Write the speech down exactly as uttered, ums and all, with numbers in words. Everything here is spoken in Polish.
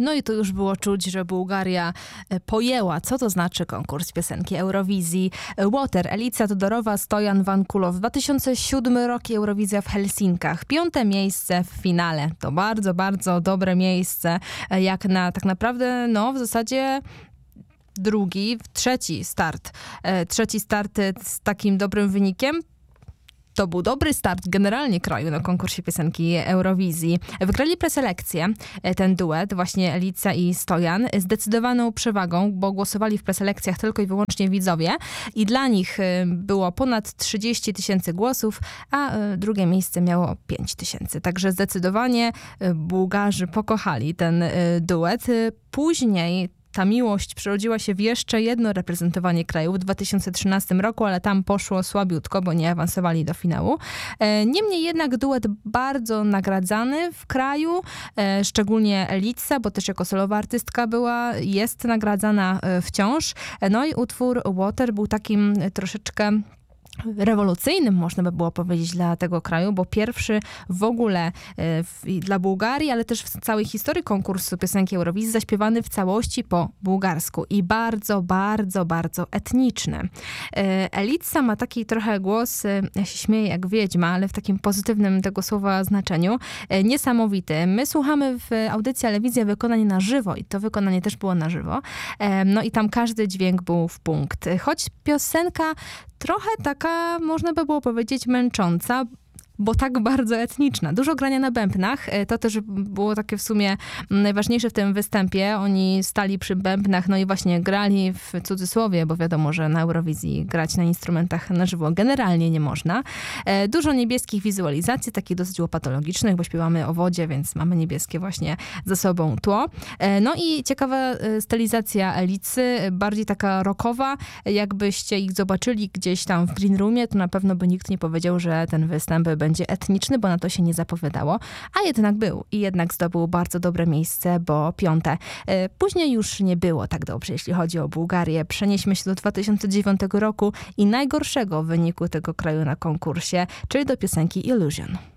No i to już było czuć, że Bułgaria pojęła, co to znaczy konkurs piosenki Eurowizji. Water, Alicja Todorowa, Stojan Vankulow. dwa tysiące siódmy rok, Eurowizja w Helsinkach. Piąte miejsce w finale. To bardzo, bardzo dobre miejsce, jak na tak naprawdę, no w zasadzie drugi, trzeci start. Trzeci start z takim dobrym wynikiem. To był dobry start generalnie kraju na konkursie piosenki Eurowizji. Wygrali preselekcję, ten duet, właśnie Alicja i Stojan, zdecydowaną przewagą, bo głosowali w preselekcjach tylko i wyłącznie widzowie i dla nich było ponad trzydzieści tysięcy głosów, a drugie miejsce miało pięć tysięcy. Także zdecydowanie Bułgarzy pokochali ten duet. Później ta miłość przerodziła się w jeszcze jedno reprezentowanie kraju w dwa tysiące trzynastym roku, ale tam poszło słabiutko, bo nie awansowali do finału. Niemniej jednak duet bardzo nagradzany w kraju, szczególnie Alicja, bo też jako solowa artystka była, jest nagradzana wciąż. No i utwór Water był takim troszeczkę rewolucyjnym, można by było powiedzieć, dla tego kraju, bo pierwszy w ogóle w, dla Bułgarii, ale też w całej historii konkursu piosenki Eurowizji zaśpiewany w całości po bułgarsku i bardzo, bardzo, bardzo etniczny. Alicja ma taki trochę głos, ja się śmieję jak wiedźma, ale w takim pozytywnym tego słowa znaczeniu, niesamowity. My słuchamy w audycji Telewizja wykonanie na żywo i to wykonanie też było na żywo. No i tam każdy dźwięk był w punkt. Choć piosenka trochę taka, można by było powiedzieć, męcząca, bo tak bardzo etniczna. Dużo grania na bębnach. To też było takie w sumie najważniejsze w tym występie. Oni stali przy bębnach, no i właśnie grali w cudzysłowie, bo wiadomo, że na Eurowizji grać na instrumentach na żywo generalnie nie można. Dużo niebieskich wizualizacji, takich dosyć łopatologicznych, bo śpiewamy o wodzie, więc mamy niebieskie właśnie za sobą tło. No i ciekawa stylizacja Alicy, bardziej taka rockowa. Jakbyście ich zobaczyli gdzieś tam w green roomie, to na pewno by nikt nie powiedział, że ten występ będzie będzie etniczny, bo na to się nie zapowiadało, a jednak był i jednak zdobył bardzo dobre miejsce, bo piąte. Później już nie było tak dobrze, jeśli chodzi o Bułgarię. Przenieśmy się do dwa tysiące dziewiątego roku i najgorszego wyniku tego kraju na konkursie, czyli do piosenki Illusion.